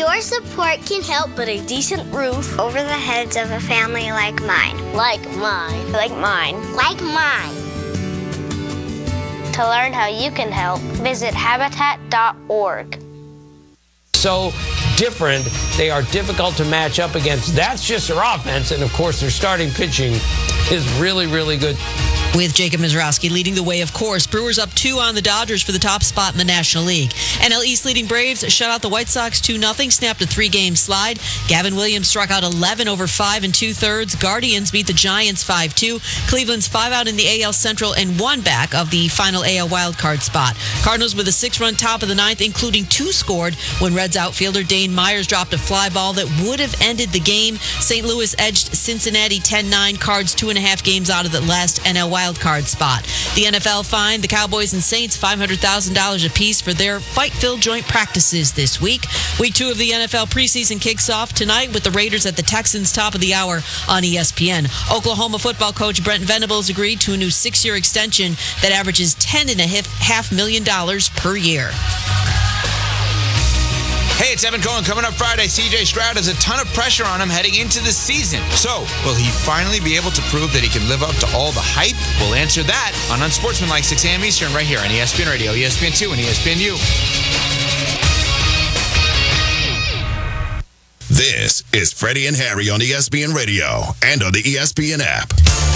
Your support can help put a decent roof over the heads of a family like mine. like mine. Like mine. Like mine. To learn how you can help, visit habitat.org. So different, they are difficult to match up against. That's just their offense, and of course their starting pitching is really, really good. With Jacob Mizrowski leading the way, of course. Brewers up 2 on the Dodgers for the top spot in the National League. NL East leading Braves shut out the White Sox 2-0, snapped a 3-game slide. Gavin Williams struck out 11 over 5 2/3. Guardians beat the Giants 5-2. Cleveland's 5 out in the AL Central and 1 back of the final AL wildcard spot. Cardinals with a 6-run top of the 9th, including 2 scored when Reds outfielder Dane Myers dropped a fly ball that would have ended the game. St. Louis edged Cincinnati 10-9. Cards 2.5 games out of the last NL wildcard spot. The NFL fined the Cowboys and Saints $500,000 apiece for their fight-filled joint practices this week. Week 2 of the NFL preseason kicks off tonight with the Raiders at the Texans top of the hour on ESPN. Oklahoma football coach Brent Venables agreed to a new 6-year extension that averages $10.5 million per year. Hey, it's Evan Cohen. Coming up Friday, C.J. Stroud has a ton of pressure on him heading into the season. So, will he finally be able to prove that he can live up to all the hype? We'll answer that on Unsportsmanlike 6 a.m. Eastern right here on ESPN Radio, ESPN2, and ESPNU. This is Freddie and Harry on ESPN Radio and on the ESPN app.